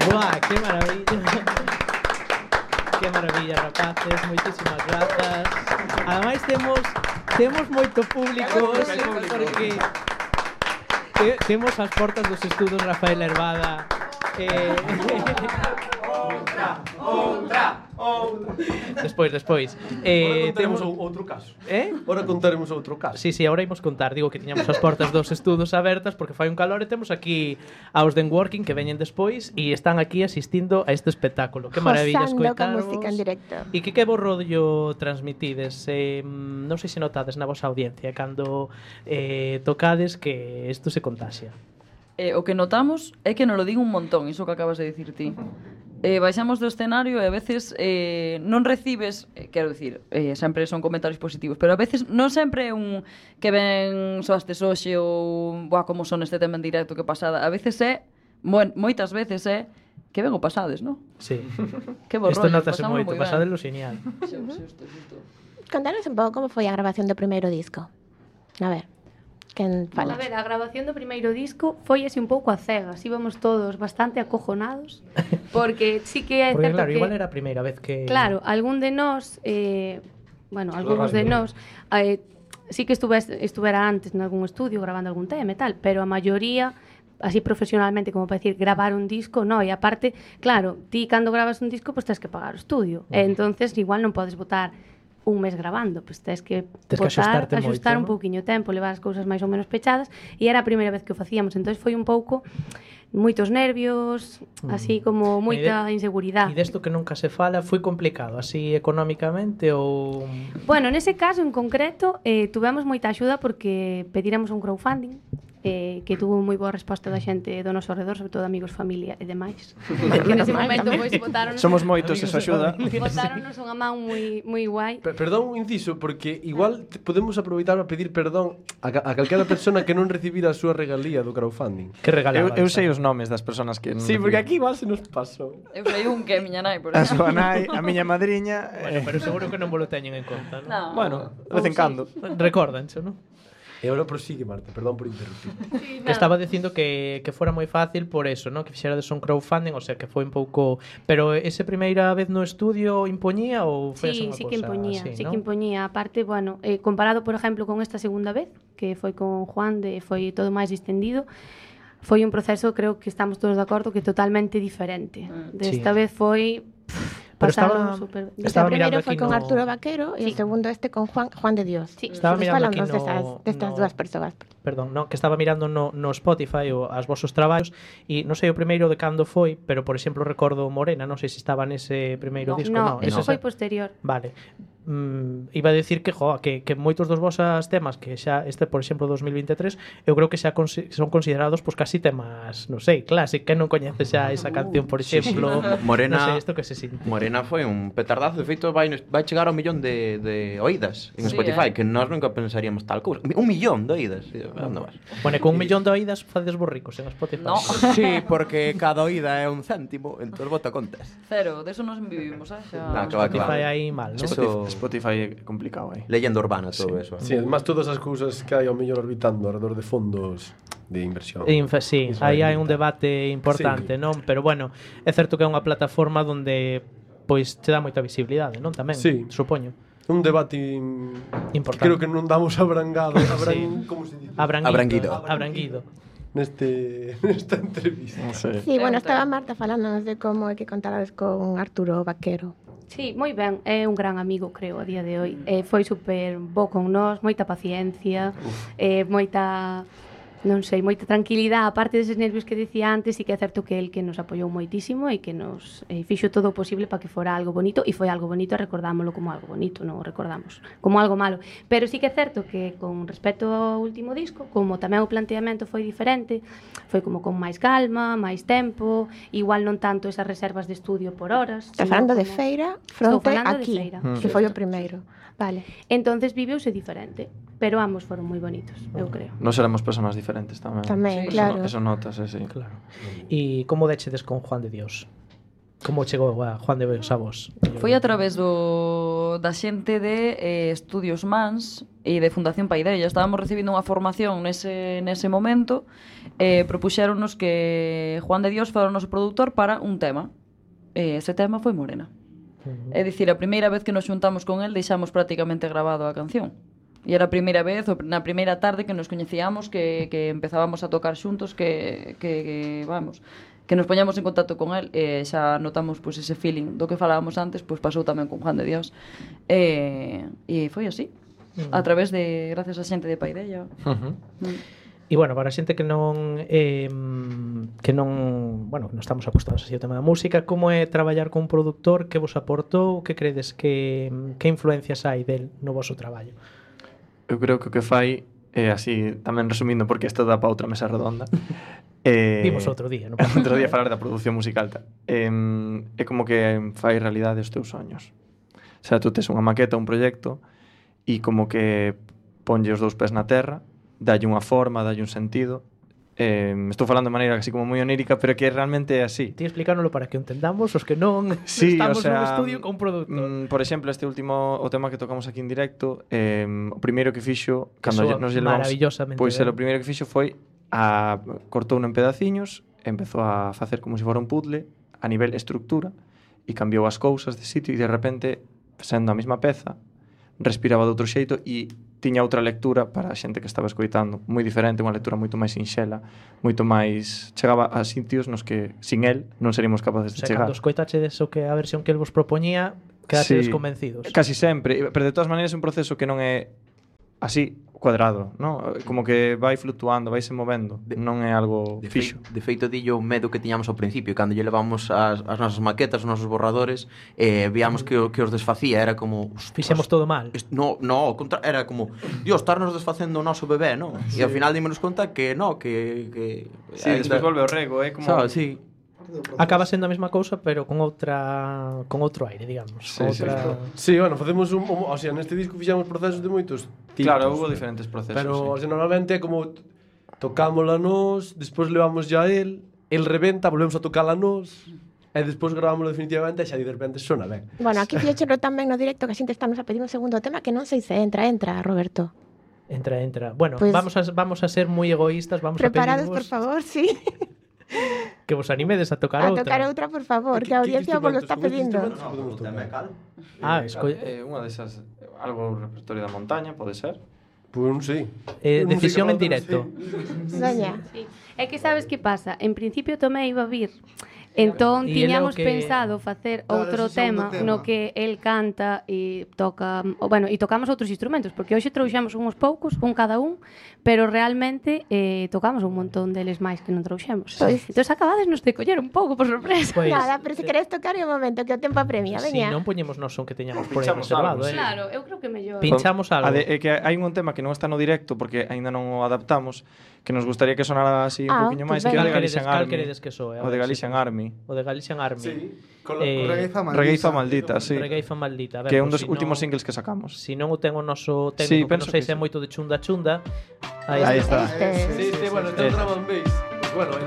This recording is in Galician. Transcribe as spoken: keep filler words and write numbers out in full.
Buah, que maravilla. Que maravilla, rapaces, moitísimas grazas. Ademais temos temos moito público porque te, temos as portas dos estudos Rafael Hervada. Eh, outra, outra, outra. Despois, despois. Eh, temos outro caso. Eh? Ora contaremos outro caso. Sí, sí, agora imos contar. Digo que tiñamos as portas dos estudos abertas porque fai un calor e temos aquí aos Den Working que veñen despois e están aquí asistindo a este espectáculo. Que maravilla escoitaros. Música en directo. E que que vos rollo transmitides? Eh, non sei se notades na vosa audiencia cando eh, tocades que isto se contaxia. Eh, o que notamos é que nos lo din un montón, iso que acabas de dicir ti. Eh, baixamos do escenario e a veces eh, non recibes, eh, quero dicir, eh, sempre son comentarios positivos, pero a veces non sempre é un que ven soastes hoxe ou boa, como son este tema en directo, que pasada. A veces é, mo, moitas veces é que ven o pasades, non? Sí. Que bo Isto rollo, notase pasamos moito, moi ben. pasadelo xenial. Xusto, xusto, xusto. Contanos un pouco como foi a grabación do primeiro disco. A ver, quen fala? A ver, a grabación do primeiro disco foi así un pouco a cegas. Íbamos todos bastante acojonados porque sí que é Porque certo claro, que igual era a primeira vez que... Claro, algún de nós eh, bueno, algúns de nós eh, sí que estuve, estuvera antes en algún estudio grabando algún tema e tal, pero a maioría así profesionalmente, como para decir, gravar un disco, no, e aparte, claro, ti cando grabas un disco, pois pues, tens que pagar o estudio, uh -huh. e entonces igual non podes botar un mes grabando, pois pues, tens que tens botar, que axustar moito, un pouquiño tempo, levar as cousas máis ou menos pechadas, e era a primeira vez que o facíamos, entonces foi un pouco moitos nervios, así como moita inseguridade. E desto que nunca se fala, foi complicado, así económicamente ou... Bueno, nese caso en concreto, eh, tuvemos moita axuda porque pediramos un crowdfunding, eh, que tuvo moi boa resposta da xente do noso redor, sobre todo amigos, familia e demais. Que nese momento pois botaron somos moitos, eso axuda. Botaronnos unha man moi moi guai. Per perdón un inciso, porque igual podemos aproveitar para pedir perdón a, a calquera persona que non recibira a súa regalía do crowdfunding. Que regalaba? Eu, eu sei os nomes das persoas que non Sí, porque aquí igual se nos pasou. Eu sei un que é miña nai, por a exemplo. súa nai, a miña madriña. Bueno, pero seguro que non vos lo teñen en conta, non? No. Bueno, de vez en cando. Recórdancho, non? E agora prosigue, Marta, perdón por interrumpir. Sí, que estaba dicindo que, que fora moi fácil por eso, ¿no? Que fixerades un crowdfunding, o sea, que foi un pouco... Pero ese primeira vez no estudio impoñía ou foi Sí, unha sí cosa que impoñía, así, sí ¿no? que impoñía. Aparte, bueno, eh, comparado, por ejemplo, con esta segunda vez, que foi con Juan, de, foi todo máis distendido, foi un proceso, creo que estamos todos de acordo, que totalmente diferente. Desta Sí. vez foi... Pff, Pero pasarlo estaba, super... estaba o mirando primeiro aquí foi con no... Arturo Vaquero e Sí. o segundo este con Juan Juan de Dios. Sí. Estaba Pues mirando aquí falamos no... destas, destas no... dúas persoas. Perdón, no, que estaba mirando no, no Spotify o as vosos traballos e non sei o primeiro de cando foi, pero por exemplo recordo Morena, non sei se estaba nese primeiro No, disco, no, no, eso ese foi xa- posterior. Vale. Mm, iba a decir que, jo, que, que moitos dos vosas temas que xa este, por exemplo, dos mil vinte e tres, eu creo que xa consi son considerados pues casi temas, non sei, clásico, que non coñece xa esa canción, por exemplo. Morena, non sei, isto que se sinto. Morena foi un petardazo, de feito vai, vai chegar ao millón de, de oídas en Sí, Spotify, eh. que nós nunca pensaríamos tal cousa. Un millón de oídas. Onde vas? Bueno, con un millón de oídas faces vos ricos en Spotify. No. Sí, porque cada oída é un céntimo, entón bota contas. Cero, de eso nos vivimos, eh? Xa... No, que va, Spotify claro. aí mal, non? Eso- Spotify, Spotify é complicado aí. Leyenda urbana, todo Sí. eso. Sí, además todas as cousas que hai ao mellor orbitando alrededor de fondos de inversión. Infa, sí, Iso aí é hai un limitar. debate importante, Sí. non? Pero bueno, é certo que é unha plataforma onde pois te dá moita visibilidade, non? Tamén, Sí. supoño. Un debate im- Importante. Creo que non damos abrangado, abran, como se dice? Abranguido. Abranguido. Abranguido. Neste nesta entrevista. Non sei. Sí, bueno, Pregunta. estaba Marta falándonos de como é que contarades con Arturo Vaquero. Sí, moi ben, é un gran amigo, creo, a día de hoy. Eh, foi super bo con nós, moita paciencia, eh, moita, non sei, moita tranquilidade, aparte deses nervios que dicía antes, e que é certo que el que nos apoiou moitísimo e que nos eh, fixo todo o posible para que fora algo bonito, e foi algo bonito, e recordámoslo como algo bonito, non o recordamos como algo malo. Pero sí que é certo que con respecto ao último disco, como tamén o planteamento foi diferente, foi como con máis calma, máis tempo, igual non tanto esas reservas de estudio por horas. Estás sino falando de como- Feira, Estou fronte falando de aquí, Feira. que foi o primeiro. Vale. Entonces viveuse diferente, pero ambos foron moi bonitos, eu creo. Nos éramos persoas diferentes tamén. Tamén, Sí, claro. Eso, no, eso notas, sí. Claro. E como dechedes con Juan de Dios? Como chegou a Juan de Dios a vos? Foi a través do, da xente de eh, Estudios Mans e de Fundación Paideia. Estábamos recibindo unha formación nese, nese momento eh, propuxéronnos que Juan de Dios fora o noso produtor para un tema. E ese tema foi Morena. Uh-huh. É dicir, a primeira vez que nos xuntamos con el deixamos prácticamente grabado a canción. E era a primeira vez, ou na primeira tarde que nos coñecíamos, que, que empezábamos a tocar xuntos, que, que, que vamos, que nos poñamos en contacto con el, e xa notamos pois, ese feeling do que falábamos antes, pois pasou tamén con Juan de Dios. E, e foi así, uh-huh. a través de, gracias a xente de Paideia. Uh-huh. Mm. E bueno, para a xente que non eh, que non, bueno, non estamos apostados así ao tema da música, como é traballar con un produtor, que vos aportou, que credes que que influencias hai del no voso traballo? Eu creo que o que fai é así, tamén resumindo, porque isto dá para outra mesa redonda. eh, Vimos outro día, non? outro día falar da produción musical. Ta. Eh, é como que fai realidade os teus soños. O sea, tú tes unha maqueta, un proxecto, e como que ponlle os dous pés na terra, dalle unha forma, dalle un sentido. Eh, estou falando de maneira así como moi onírica, pero que realmente é así. Ti explícanoslo para que o entendamos os que non Sí, estamos o sea, nun estudio con un productor. Mm, por exemplo, este último o tema que tocamos aquí en directo, eh, o primeiro que fixo cando soa lle- nos lle levamos, maravillosamente pois ben. o primeiro que fixo foi a cortou en pedaciños, empezou a facer como se fora un puzzle a nivel estructura e cambiou as cousas de sitio e de repente, sendo a mesma peza, respiraba de outro xeito e tiña outra lectura para a xente que estaba escoitando, moi diferente, unha lectura moito máis sinxela, moito máis chegaba a sitios nos que sin el non seríamos capaces O de sea, chegar. cando escoitachedes o que a versión que el vos propoñía, quedastedes Sí, convencidos. Casi sempre, pero de todas maneiras é un proceso que non é así cuadrado, ¿no? Como que vai fluctuando, vai se movendo, De- non é algo De, fixo. fei, de feito, dillo o medo que tiñamos ao principio, cando lle levamos as, as nosas maquetas, os nosos borradores, eh, víamos que, o- que os desfacía, era como... Fixemos todo mal. Est- No, no, ao contra- era como, Dios, estarnos desfacendo o noso bebé, non? E ao final dímonos conta que no, que... que Sí, despois volve o rego, é como... Sabes, sí. Acaba sendo a mesma cousa, pero con outra con outro aire, digamos. Sí, con sí, outra... Sí, bueno, facemos un, un, o sea, neste disco fixamos procesos de moitos tipos. Claro, hubo diferentes procesos. Pero, o sí. sea, normalmente é como tocámola nos, despois levamos ya el, el rebenta, volvemos a tocala nos, e despois gravámoslo definitivamente e xa de repente sona ben. Bueno, aquí fíxero tamén no directo que a xente está nos a pedir un segundo tema que non sei se entra, entra, Roberto. Entra, entra. Bueno, Pues- vamos a vamos a ser moi egoístas, vamos Preparados, a por pedirvos favor, sí. que vos animedes a tocar A outra. tocar outra, por favor, que a audiencia vos lo está pedindo. Ah, Eh, esco... eh, unha desas, algo repertorio da montaña, pode ser. Pois non sei. eh, Música decisión en para directo. Doña. Sí. É que sabes que pasa? En principio Tomé iba a vir. Entón E tiñamos ele o que- pensado facer Claro, outro ese segundo tema, tema. no que el canta e toca, o bueno, e tocamos outros instrumentos, porque hoxe trouxemos uns poucos, un cada un, pero realmente eh, tocamos un montón deles máis que non trouxemos. Pois. Entón acabades nos de coller un pouco por sorpresa. Pois, Nada, pero se queres tocar é o momento que o tempo apremia, si veña. non poñemos nos son que teñamos por aí Pinchamos reservado, algo, eh. sí. Claro, eu creo que mellor. Pinchamos algo. A de, é que hai un tema que non está no directo porque aínda non o adaptamos, que nos gustaría que sonara así un Ah, poquinho pues máis, que é o de Cal queredes, Galician cal Army. queredes que soe? A O de ver, Galician si- Army. O de Galician Army. Sí, con la, Eh, con Reggae fa maldita. Reggae fa maldita, sí. Reggae fa maldita. A ver, Que é un pois dos si últimos non- singles que sacamos. Si non o ten o noso Sí, técnico, que non penso sei que se é sí. moito de chunda chunda. Aí Aí está. está. Este, Sí, sí, bueno, ten Eh. drum and bass. Pues bueno,